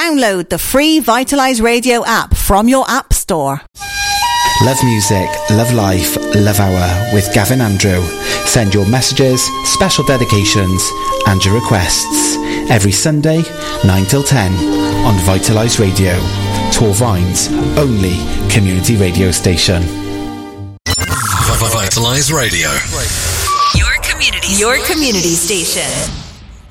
Download the free Vitalise Radio app from your app store. Love music, love life, love hour with Gavin Andrew. Send your messages, special dedications and your requests every Sunday 9 till 10 on Vitalise Radio, Torvine's only community radio station. Vitalise Radio. Your community station.